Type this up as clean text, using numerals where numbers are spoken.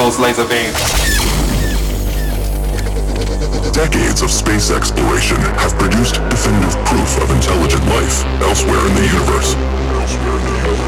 those laser beams. Decades of space exploration have produced definitive proof of intelligent life elsewhere in the universe.